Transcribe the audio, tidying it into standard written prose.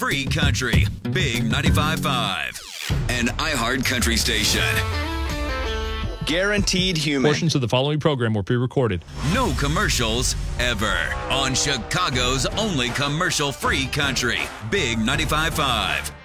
free country. Big 95.5. An iHeart country station. Guaranteed human. Portions of the following program were pre-recorded. No commercials ever. On Chicago's only commercial-free country. Big 95.5.